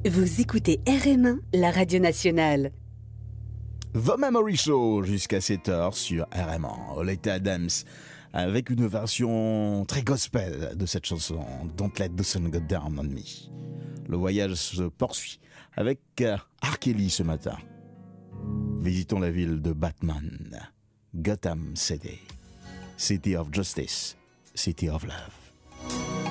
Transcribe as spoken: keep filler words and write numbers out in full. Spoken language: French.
Vous écoutez R M un, la radio nationale. The Memory Show jusqu'à sept heures sur R M un. Oleta Adams avec une version très gospel de cette chanson Don't Let the Sun Go Down on Me. Le voyage se poursuit avec R. Kelly ce matin. Visitons la ville de Batman, Gotham City, City of Justice, City of Love.